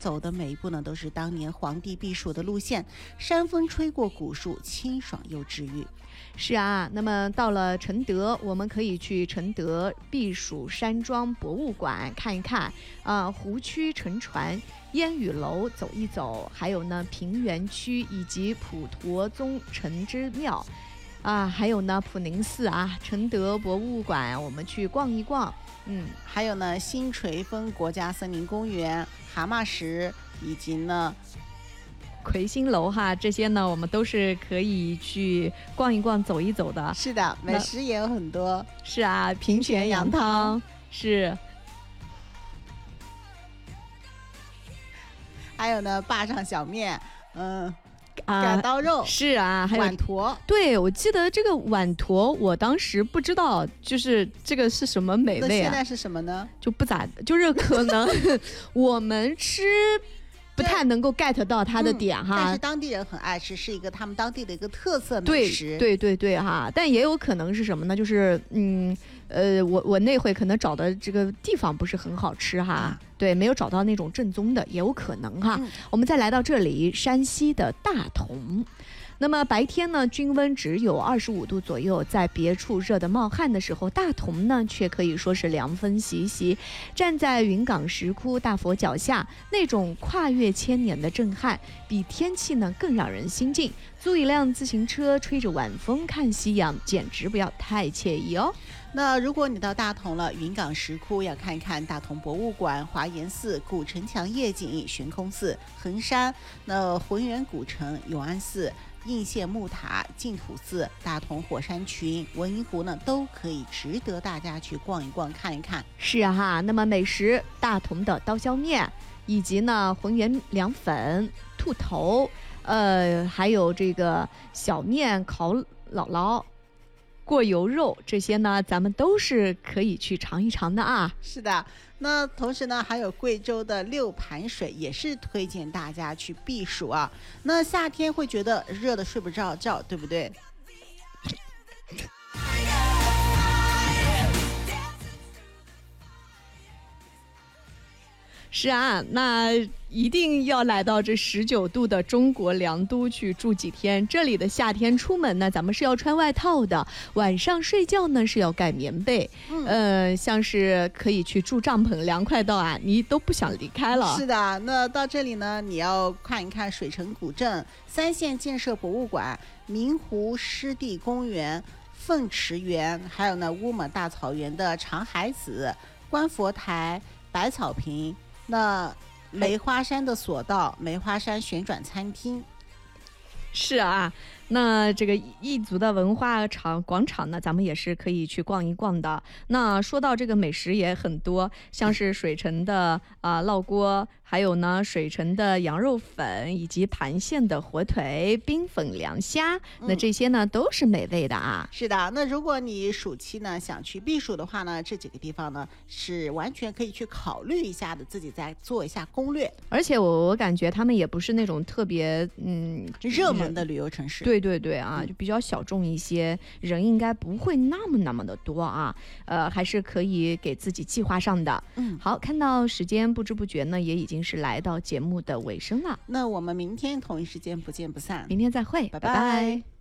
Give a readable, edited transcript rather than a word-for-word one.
走的每一步呢，都是当年皇帝避暑的路线，山风吹过古树，清爽又治愈。 是啊，那么到了承德，我们可以去承德避暑山庄博物馆看一看湖区沉船、烟雨楼走一走，还有呢平原区以及普陀宗城之庙还有呢普宁寺承德博物馆我们去逛一逛。 还有呢新垂峰国家森林公园、蛤蟆石以及呢魁星楼这些呢我们都是可以去逛一逛走一走的。 是的，美食也有很多。 是啊，平泉羊汤是， 还有呢坝上小面，擀刀肉是啊，还有碗坨。 对，我记得这个碗坨我当时不知道就是这个是什么美味那现在是什么呢？ 就不咋，就是可能我们吃不太能够 get 到它的点但是当地人很爱吃，是一个他们当地的一个特色美食。 对但也有可能是什么呢？就是我那回可能找的这个地方不是很好吃对，没有找到那种正宗的，也有可能我们再来到这里，山西的大同。那么白天呢，均温只有25度左右，在别处热得冒汗的时候，大同呢却可以说是凉风习习。站在云冈石窟大佛脚下，那种跨越千年的震撼，比天气呢更让人心静。租一辆自行车，吹着晚风看夕阳，简直不要太惬意哦。 那如果你到大同了，云冈石窟要看一看大同博物馆、华严寺、古城墙夜景、悬空寺、衡山，那浑源古城、永安寺、应县木塔、净土寺、大同火山群、文银湖呢，都可以值得大家去逛一逛、看一看。 是那么美食，大同的刀削面，以及呢浑源凉粉、兔头，还有这个小面、烤姥姥、过油肉，这些呢咱们都是可以去尝一尝的是的，那同时呢还有贵州的六盘水也是推荐大家去避暑那夏天会觉得热的睡不着觉，对不对？ 是那一定要来到这19度的中国良都去住几天。这里的夏天出门呢，咱们是要穿外套的，晚上睡觉呢是要盖棉被。像是可以去住帐篷，凉快到你都不想离开了。 是的，那到这里呢，你要看一看水城古镇、三线建设博物馆、明湖湿地公园、凤池园，还有呢乌蒙大草原的长海子、观佛台、百草坪。那梅花山的索道、梅花山旋转餐厅。 是那这个异族的文化广场呢，咱们也是可以去逛一逛的。那说到这个美食也很多，像是水城的烙锅，还有呢水城的羊肉粉，以及盘县的火腿、冰粉凉虾，那这些呢都是美味的是的，那如果你暑期呢想去避暑的话呢，这几个地方呢是完全可以去考虑一下的，自己再做一下攻略。 而且我感觉他们也不是那种特别热门的旅游城市。 对就比较小众一些，人应该不会那么的多还是可以给自己计划上的。好，看到时间不知不觉呢也已经是来到节目的尾声了。 那我们明天同一时间不见不散。 明天再会， 拜拜。